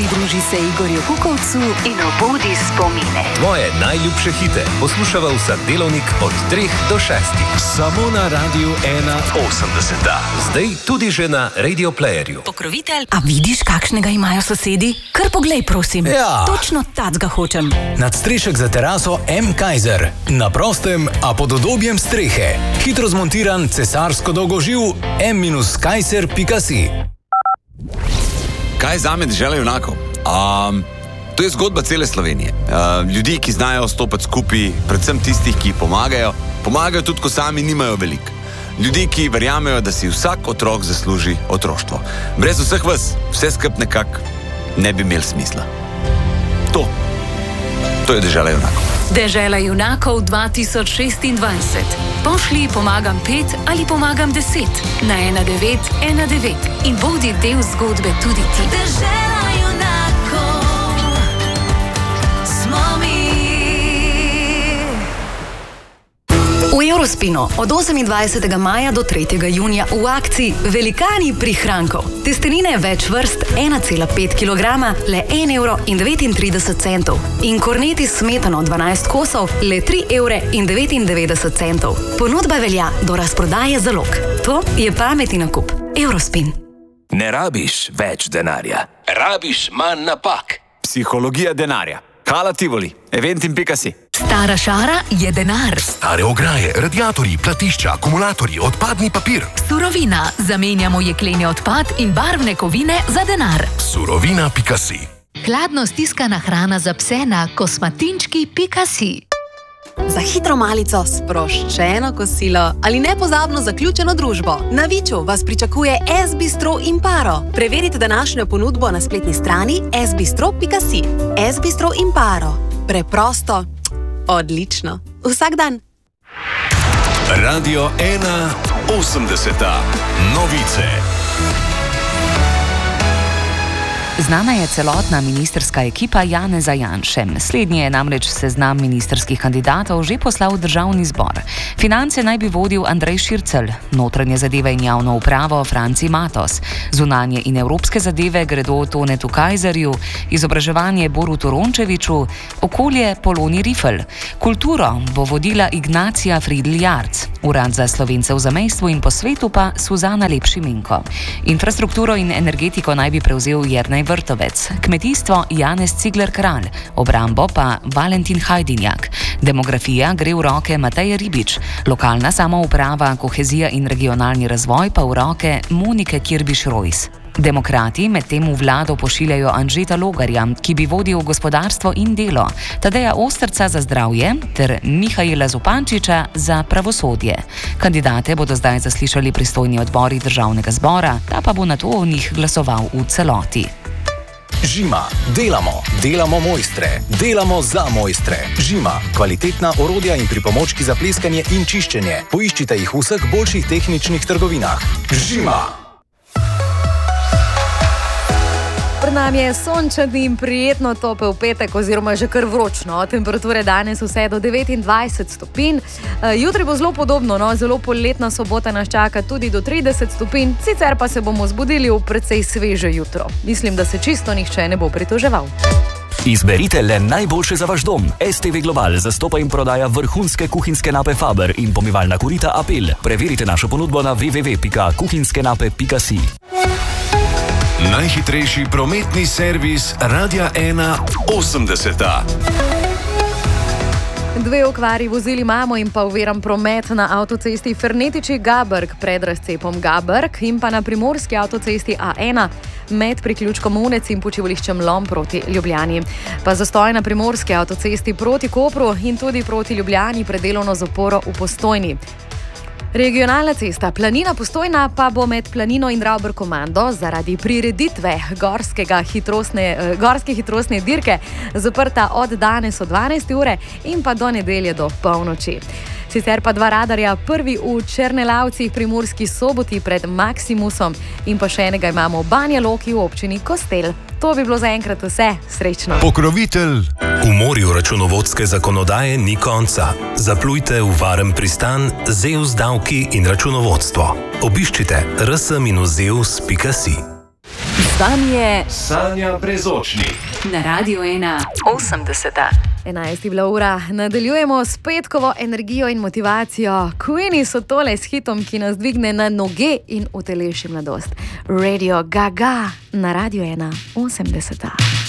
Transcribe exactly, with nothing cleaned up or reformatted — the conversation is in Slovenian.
Pridruži se Igorju Kukovcu in obudi spomine. Tvoje najljubše hite poslušava vsak delovnik od treh do šestih. Samo na Radiu ena osemdeset. Zdaj tudi že na Radio Playerju. Pokrovitelj. A vidiš, kakšnega imajo sosedi? Kar poglej, prosim. Ja. Točno tacga hočem. Nadstrešek za teraso M. Kaiser. Na prostem, a pod udobjem strehe. Hitro zmontiran cesarsko dolgoživ M Kaiser pika si. Kaj je zame dežela junakov? Um, to je zgodba cele Slovenije. Uh, ljudi, ki znajo stopiti skupaj, predvsem tistih, ki pomagajo, pomagajo tudi, ko sami nimajo veliko. Ljudi, ki verjamejo, da si vsak otrok zasluži otroštvo. Brez vseh vas, vse skup nekako ne bi imel smisla. To. To je dežela junakov. Dežela junakov dva tisoč šestindvajset. Pošli pomagam pet ali pomagam deset na ena devet ena devet in bodi del zgodbe tudi ti. Dežela junakov smo mi. V Eurospinu od osemindvajsetega maja do tretjega junija v akciji Velikani prihrankov. Testenine več vrst ena cela pet kilograma, le en evro in devetintrideset centov. In korneti s smetano dvanajst kosov, le tri evre in devetindevetdeset centov. Ponudba velja do razprodaje zalog. To je pametni nakup. Eurospin. Ne rabiš več denarja. Rabiš manj napak. Psihologija denarja. Hala Tivoli, eventim pika si. Stara šara je denar. Stare ograje, radiatorji, platišča, akumulatorji, odpadni papir. Surovina. Zamenjamo jekleni odpad in barvne kovine za denar. Surovina pika si. Hladno stiskana hrana za pse na kosmatinčki pika si. Za hitro malico, sproščeno kosilo ali nepozabno zaključeno družbo. Na Viču vas pričakuje S Bistro Imparo. Preverite današnjo ponudbo na spletni strani s bistro pika si. S Bistro Imparo. Preprosto, odlično. Vsak dan. Radio ena osemdeset. Novice. Znana je celotna ministrska ekipa Janeza Janše. Slednji je namreč seznam ministrskih kandidatov že poslal v državni zbor. Finance naj bi vodil Andrej Šircelj, notranje zadeve in javno upravo Franci Matos, zunanje in evropske zadeve gredo Tonetu Kajzerju, izobraževanje Borutu Rončeviču, okolje Poloni Rifel, kulturo bo vodila Ignacija Fridl Jarc, urad za Slovence v zamejstvu in po svetu pa Suzana Lepšimenko. Infrastrukturo in energetiko naj bi prevzel Jernej Vrtovec, kmetijstvo Janez Cigler Kralj, obrambo pa Valentin Hajdinjak. Demografija gre v roke Mateje Ribič, lokalna samouprava, kohezija in regionalni razvoj pa v roke Monike Kirbiš-Rojs. Demokrati medtem v vlado pošiljajo Anžeta Logarja, ki bi vodil gospodarstvo in delo, Tadeja Osterca za zdravje ter Mihajla Zupančiča za pravosodje. Kandidate bodo zdaj zaslišali pristojni odbori državnega zbora, ta pa bo nato o njih glasoval v celoti. Žima. Delamo. Delamo mojstre. Delamo za mojstre. Žima. Kvalitetna orodja in pripomočki za pleskanje in čiščenje. Poiščite jih v vseh boljših tehničnih trgovinah. Žima. Pred nami je sončen in prijetno topel petek oziroma že kar vročno. Temperature danes vse do devetindvajset stopinj. Jutri bo zelo podobno, no, zelo poletna sobota nas čaka tudi do trideset stopinj, sicer pa se bomo zbudili v precej sveže jutro. Mislim, da se čisto nihče ne bo pritoževal. Izberite le najboljše za vaš dom. S T V Global zastopa in prodaja vrhunske kuhinjske nape Faber in pomivalna korita Apel. Preverite našo ponudbo na w w w pika kuhinjskenape pika si. Najhitrejši prometni servis Radia ena osemdeset. Dve okvari vozil imamo in pa oviran promet na avtocesti Fernetiči-Gabrk pred razcepom Gabrk in pa na primorski avtocesti A ena med priključkom Unec in počivališčem Lom proti Ljubljani. Pa zastoj na primorski avtocesti proti Kopru in tudi proti Ljubljani pred delovno zaporo v Postojni. Regionalna cesta Planina-Postojna pa bo med Planino in Ravber-Komando zaradi prireditve gorskega hitrostne, gorske hitrostne dirke zaprta od danes od dvanajste ure in pa do nedelje do polnoči. Sicer pa dva radarja, prvi v Černelavcih Primorski Soboti pred Maximusom in pa še enega imamo v Banja Loki v občini Kostel. To bi bilo zaenkrat vse. Srečno. Pokrovitelj. V morju računovodske zakonodaje ni konca. Zaplujte v varen pristan Zeus davki in računovodstvo. Obiščite rs minus zeus pika si. Z vami je Sanja Brezočnik na Radiu ena osemdeseta. enajsta bila ura, nadaljujemo s petkovo energijo in motivacijo. Queeni so tole s hitom, ki nas dvigne na noge in uteleši mladost. Radio Gaga na Radiu ena osemdeseta.